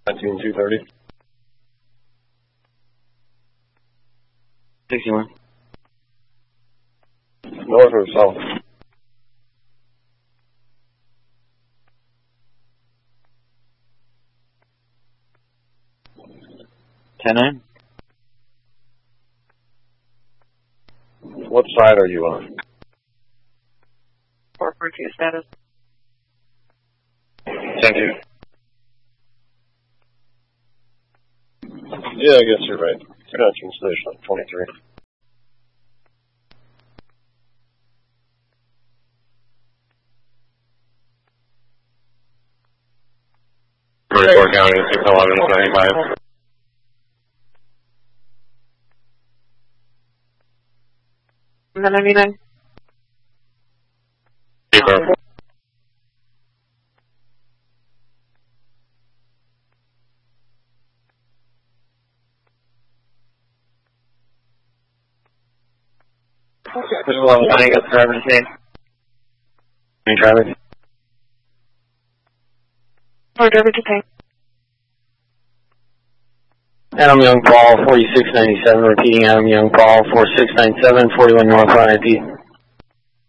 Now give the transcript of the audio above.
19-230. 61. North or south? $10-9. What side are you on? 442 status. Thank you. Yeah, I guess you're right. Production station 23. Fort County, 611-75. And then 99. Paper. Just one thing, got the driver's name. Any drivers? Or driver to tank. Adam Young Paul, 4697, repeating Adam Young Paul, 4697, 41 North on IP.